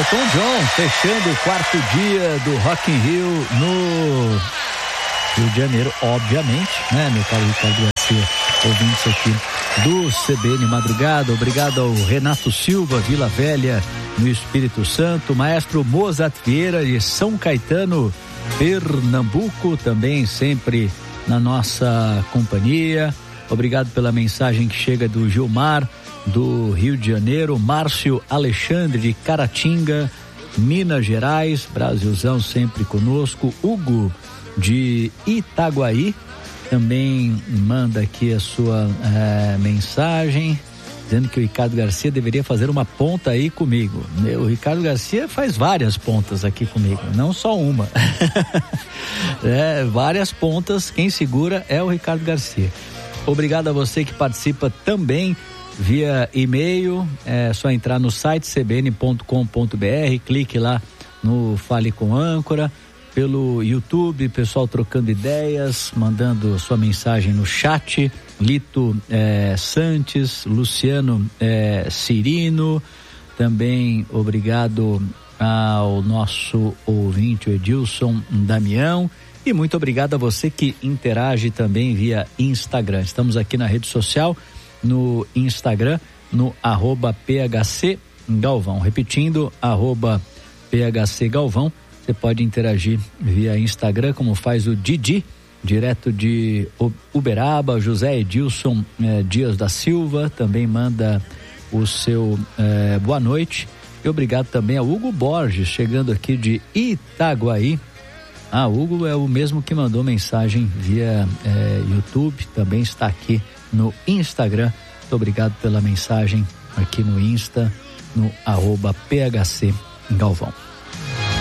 Elton John, fechando o quarto dia do Rock in Rio no Rio de Janeiro, obviamente, né, meu caro Ricardo Garcia, ouvintes aqui do CBN Madrugada. Obrigado ao Renato Silva, Vila Velha, no Espírito Santo, maestro Mozart Vieira de São Caetano, Pernambuco, também sempre na nossa companhia. Obrigado pela mensagem que chega do Gilmar, do Rio de Janeiro, Márcio Alexandre de Caratinga, Minas Gerais, Brasilzão sempre conosco, Hugo de Itaguaí também manda aqui a sua mensagem, dizendo que o Ricardo Garcia deveria fazer uma ponta aí comigo. O Ricardo Garcia faz várias pontas aqui comigo, não só uma. Várias pontas, quem segura é o Ricardo Garcia. Obrigado a você que participa também via e-mail, é só entrar no site cbn.com.br, clique lá no Fale com Âncora, pelo YouTube, pessoal trocando ideias, mandando sua mensagem no chat, Lito Santos, Luciano Cirino, também obrigado ao nosso ouvinte Edilson Damião, e muito obrigado a você que interage também via Instagram. Estamos aqui na rede social, no Instagram, no @PHC Galvão. Repetindo, @PHC Galvão. Você pode interagir via Instagram, como faz o Didi, direto de Uberaba. José Edilson Dias da Silva também manda o seu boa noite. E obrigado também ao Hugo Borges, chegando aqui de Itaguaí. Hugo é o mesmo que mandou mensagem via YouTube, também está aqui no Instagram. Muito obrigado pela mensagem aqui no Insta, no @PHC Galvão.